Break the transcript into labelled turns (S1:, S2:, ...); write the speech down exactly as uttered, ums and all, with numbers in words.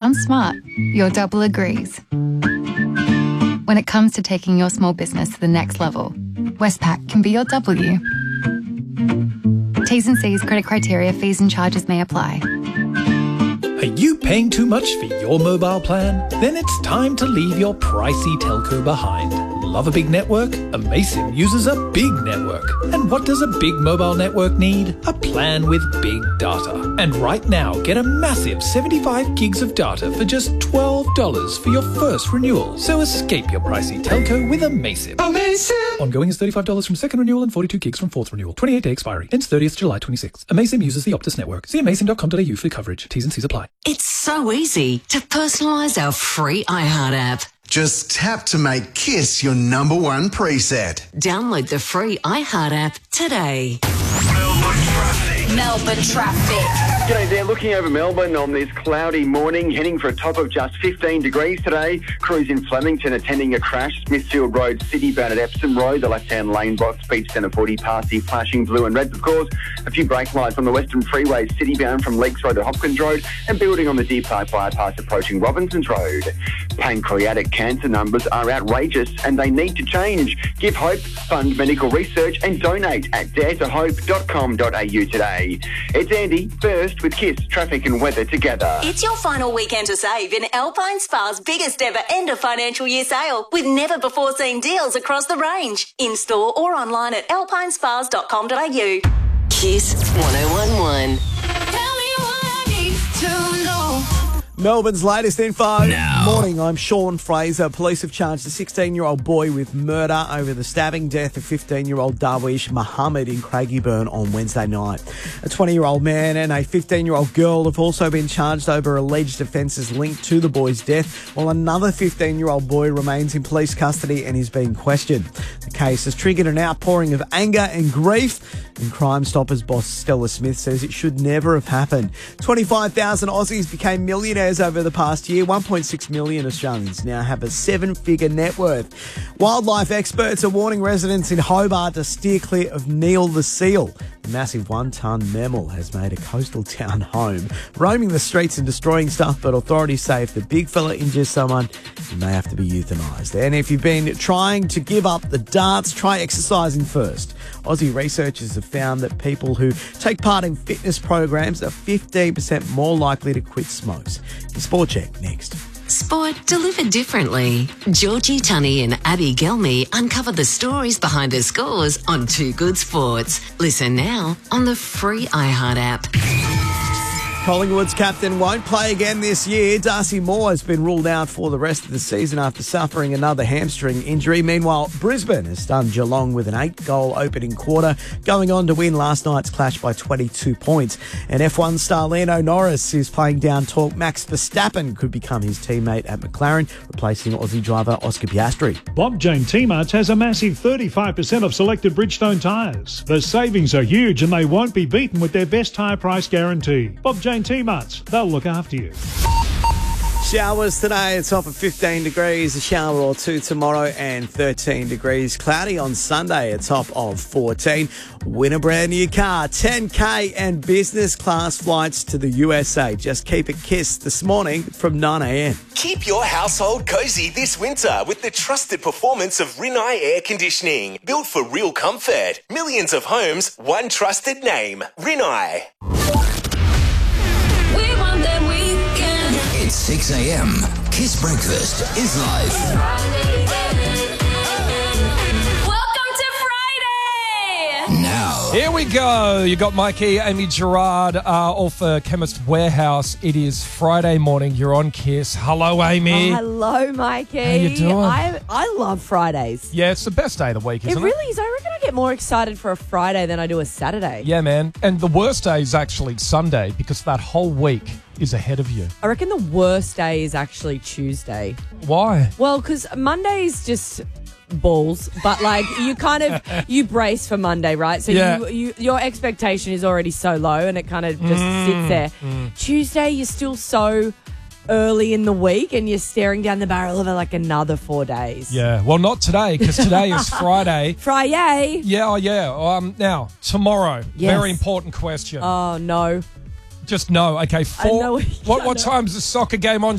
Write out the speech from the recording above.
S1: sounds smart. Your double agrees. When it comes to taking your small business to the next level, Westpac can be your W. T's and C's, credit criteria, fees and charges may apply.
S2: Are you paying too much for your mobile plan? Then it's time to leave your pricey telco behind. Love a big network? Amaysim uses a big network. And what does a big mobile network need? A plan with big data. And right now, get a massive seventy-five gigs of data for just twelve dollars for your first renewal. So escape your pricey telco with Amaysim. Amaysim! Ongoing is thirty-five dollars from second renewal and forty-two gigs from fourth renewal. twenty-eight day expiry. Ends thirtieth July twenty-sixth. Amaysim uses the Optus network. See amaysim dot com dot a u for coverage. T's and C's apply.
S3: It's so easy to personalise our free iHeart app.
S4: Just tap to make Kiss your number one preset.
S3: Download the free iHeart app today.
S5: Melbourne traffic.
S6: Melbourne traffic.
S7: G'day there, looking over Melbourne on this cloudy morning, heading for a top of just fifteen degrees today. Crews in Flemington attending a crash, Smithfield Road, city-bound at Epsom Road, the left-hand lane block, speed centre forty, past the flashing blue and reds, of course. A few brake lights on the Western Freeway, city-bound from Lakes Road to Hopkins Road, and building on the Deer Park bypass approaching Robinsons Road. Pancreatic cancer numbers are outrageous and they need to change. Give hope, fund medical research and donate at dare to hope dot com dot a u today. It's Andy, first with Kiss, traffic and weather together.
S6: It's your final weekend to save in Alpine Spa's biggest ever end of financial year sale with never before seen deals across the range. In store or online at alpine spas dot com dot a u.
S3: Kiss one oh one one.
S6: Tell me what I need to know.
S8: Melbourne's latest info.
S5: Now.
S8: Morning, I'm Sean Fraser. Police have charged a sixteen-year-old boy with murder over the stabbing death of fifteen-year-old Darwish Muhammad in Craigieburn on Wednesday night. A twenty-year-old man and a fifteen-year-old girl have also been charged over alleged offences linked to the boy's death, while another fifteen-year-old boy remains in police custody and is being questioned. The case has triggered an outpouring of anger and grief, and Crime Stoppers boss Stella Smith says it should never have happened. twenty-five thousand Aussies became millionaires over the past year. one point six million Australians now have a seven-figure net worth. Wildlife experts are warning residents in Hobart to steer clear of Neil the seal. The massive one-ton mammal has made a coastal town home, roaming the streets and destroying stuff, but authorities say if the big fella injures someone, he may have to be euthanised. And if you've been trying to give up the darts, try exercising first. Aussie researchers have found that people who take part in fitness programs are fifteen percent more likely to quit smokes. Your Sport Check next.
S3: Sport delivered differently. Georgie Tunney and Abby Gelmy uncover the stories behind the scores on Two Good Sports. Listen now on the free iHeart app.
S8: Collingwood's captain won't play again this year. Darcy Moore has been ruled out for the rest of the season after suffering another hamstring injury. Meanwhile, Brisbane has stunned Geelong with an eight-goal opening quarter, going on to win last night's clash by twenty-two points. And F one star Lando Norris is playing down talk Max Verstappen could become his teammate at McLaren, replacing Aussie driver Oscar Piastri.
S9: Bob Jane T-Marts has a massive thirty-five percent off selected Bridgestone tyres. The savings are huge and they won't be beaten with their best tyre price guarantee. Bob Jane T-Marts, they'll look after you.
S8: Showers today, a top of fifteen degrees, a shower or two tomorrow and thirteen degrees. Cloudy on Sunday, a top of fourteen. Win a brand new car, ten K and business class flights to the U S A. Just keep it Kiss this morning from nine a.m.
S5: Keep your household cozy this winter with the trusted performance of Rinnai Air Conditioning. Built for real comfort. Millions of homes, one trusted name. Rinnai.
S10: It's six a.m. Kiss Breakfast is live.
S6: Welcome to Friday!
S10: Now.
S11: Here we go. You got Mikey, Amy Gerard, uh, all for Chemist Warehouse. It is Friday morning. You're on Kiss. Hello, Amy.
S12: Oh, hello, Mikey.
S11: How you doing?
S12: I, I love Fridays.
S11: Yeah, it's the best day of the week, isn't it?
S12: It really is. I reckon I get more excited for a Friday than I do a Saturday.
S11: Yeah, man. And the worst day is actually Sunday because that whole week is ahead of you.
S12: I reckon the worst day is actually Tuesday.
S11: Why?
S12: Well, because Monday's just balls, but like you kind of you brace for Monday, right? So
S11: yeah.
S12: you, you your expectation is already so low and it kind of just
S11: mm,
S12: sits there.
S11: Mm.
S12: Tuesday, you're still so early in the week and you're staring down the barrel of like another four days.
S11: Yeah, well, not today because today is Friday.
S12: Friday.
S11: Yeah, oh yeah. Um, now, tomorrow,
S12: yes.
S11: Very important question.
S12: Oh, no.
S11: Just no. Okay, four.
S12: I know,
S11: what, what
S12: know.
S11: time's the soccer game on?